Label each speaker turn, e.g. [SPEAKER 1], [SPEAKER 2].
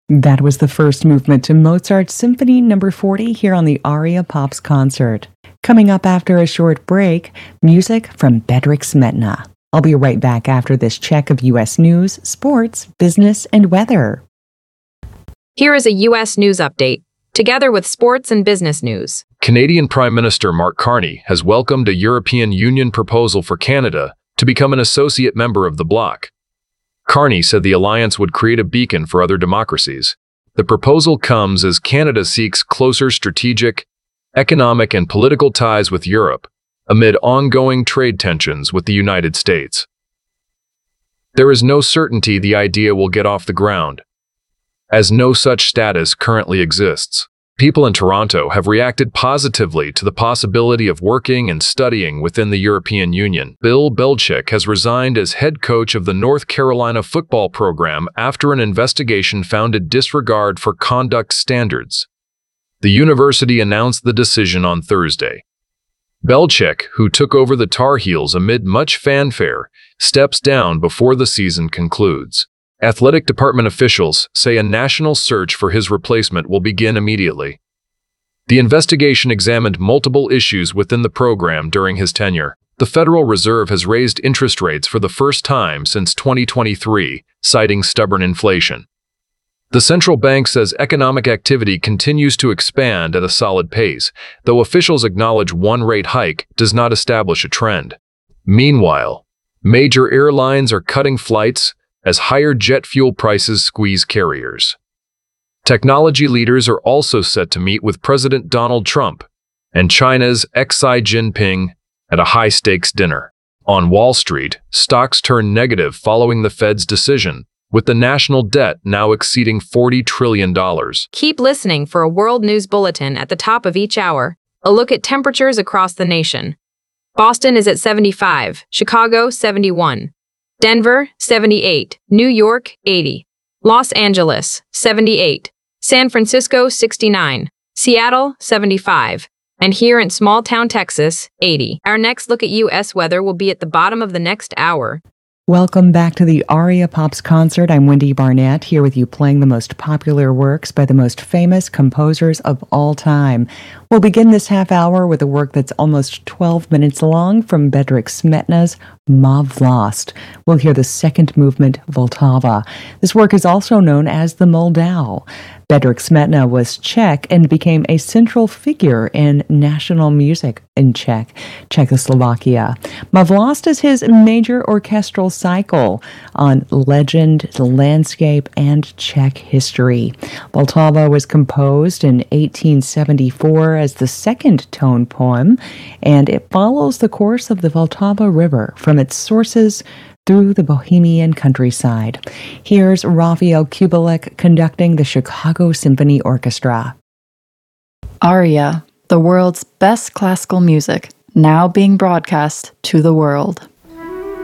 [SPEAKER 1] That was the first movement to Mozart's Symphony No. 40 here on the Aria Pops concert. Coming up after a short break, music from Bedřich Smetana. I'll be right back after this check of U.S. news, sports, business, and weather.
[SPEAKER 2] Here is a U.S. news update, together with sports and business news.
[SPEAKER 3] Canadian Prime Minister Mark Carney has welcomed a European Union proposal for Canada to become an associate member of the bloc. Carney said the alliance would create a beacon for other democracies. The proposal comes as Canada seeks closer strategic, economic, and political ties with Europe amid ongoing trade tensions with the United States. There is no certainty the idea will get off the ground, as no such status currently exists. People in Toronto have reacted positively to the possibility of working and studying within the European Union. Bill Belichick has resigned as head coach of the North Carolina football program after an investigation found a disregard for conduct standards. The university announced the decision on Thursday. Belichick, who took over the Tar Heels amid much fanfare, steps down before the season concludes. Athletic department officials say a national search for his replacement will begin immediately. The investigation examined multiple issues within the program during his tenure. The Federal Reserve has raised interest rates for the first time since 2023, citing stubborn inflation. The central bank says economic activity continues to expand at a solid pace, though officials acknowledge one rate hike does not establish a trend. Meanwhile, major airlines are cutting flights as higher jet fuel prices squeeze carriers. Technology leaders are also set to meet with President Donald Trump and China's Xi Jinping at a high-stakes dinner. On Wall Street, stocks turned negative following the Fed's decision, with the national debt now exceeding $40 trillion.
[SPEAKER 2] Keep listening for a world news bulletin at the top of each hour. A look at temperatures across the nation. Boston is at 75, Chicago 71. Denver, 78, New York, 80, Los Angeles, 78, San Francisco, 69, Seattle, 75, and here in small-town Texas, 80. Our next look at U.S. weather will be at the bottom of the next hour.
[SPEAKER 1] Welcome back to the Aria Pops concert. I'm Wendy Barnett, here with you playing the most popular works by the most famous composers of all time. We'll begin this half hour with a work that's almost 12 minutes long from Bedřich Smetana's Ma Vlast. We'll hear the second movement, Vltava. This work is also known as the Moldau. Bedřich Smetana was Czech and became a central figure in national music in Czechoslovakia. Ma Vlast is his major orchestral cycle on legend, landscape, and Czech history. Vltava was composed in 1874 as the second tone poem, and it follows the course of the Vltava River from its sources through the Bohemian countryside. Here's Raphael Kubelik conducting the Chicago Symphony Orchestra.
[SPEAKER 4] Aria, the world's best classical music, now being broadcast to the world.